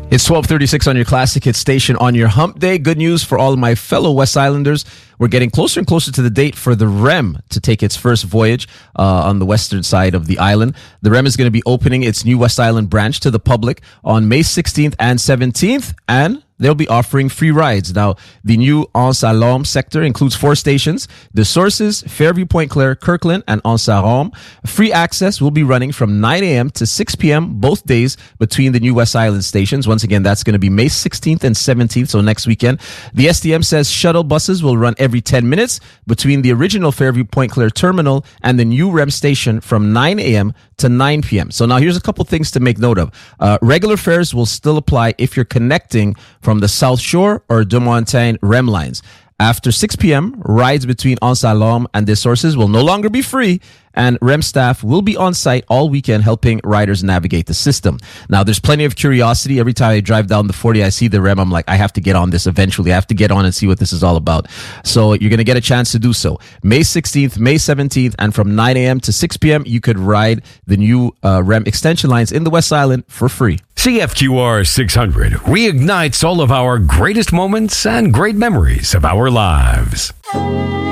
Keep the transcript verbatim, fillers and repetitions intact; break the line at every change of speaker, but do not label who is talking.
It's twelve thirty-six on your classic hit station on your hump day. Good news for all of my fellow West Islanders. We're getting closer and closer to the date for the R E M to take its first voyage uh, on the western side of the island. The R E M is going to be opening its new West Island branch to the public on May sixteenth and seventeenth, and they'll be offering free rides. Now, the new Anse à Lorme sector includes four stations: The Sources, Fairview Pointe Claire, Kirkland, and Anse à Lorme. Free access will be running from nine a.m. to six p.m. both days between the new West Island stations. Once again, that's going to be May sixteenth and seventeenth, so next weekend. The S D M says shuttle buses will run every ten minutes between the original Fairview Pointe Claire terminal and the new R E M station from nine a.m. to nine p.m. So now here's a couple things to make note of. Uh, regular fares will still apply if you're connecting from the South Shore or Deux Montagnes R E M lines. After six p.m., rides between Anse à Lorme and Des Sources will no longer be free, and R E M staff will be on site all weekend helping riders navigate the system. Now, there's plenty of curiosity. Every time I drive down the forty, I see the R E M. I'm like, I have to get on this eventually. I have to get on and see what this is all about. So you're going to get a chance to do so. May sixteenth, May seventeenth, and from nine a.m. to six p.m., you could ride the new uh, R E M extension lines in the West Island for free.
C F Q R six hundred reignites all of our greatest moments and great memories of our lives.